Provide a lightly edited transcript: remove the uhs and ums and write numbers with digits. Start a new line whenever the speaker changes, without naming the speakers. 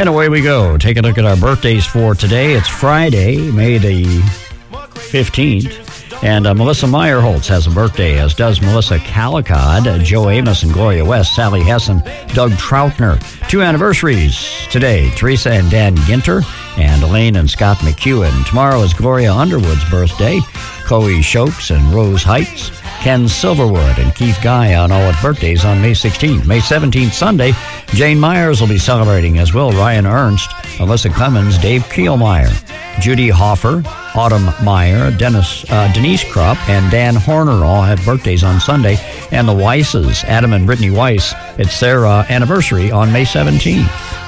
And away we go. Take a look at our birthdays for today. It's Friday, May the 15th. And Melissa Meyerholtz has a birthday, as does Melissa Calicod, Joe Amos and Gloria West, Sally Hessen, Doug Troutner. 2 anniversaries today, Teresa and Dan Ginter, and Elaine and Scott McEwen. Tomorrow is Gloria Underwood's birthday, Chloe Shokes and Rose Heights, Ken Silverwood and Keith Guy on all at birthdays on May 16th. May 17th, Sunday, Jane Myers will be celebrating, as will Ryan Ernst, Alyssa Clemens, Dave Kielmeyer, Judy Hoffer, Autumn Meyer, Denise Krupp, and Dan Horner all have birthdays on Sunday. And the Weisses, Adam and Brittany Weiss, it's their anniversary on May 17th.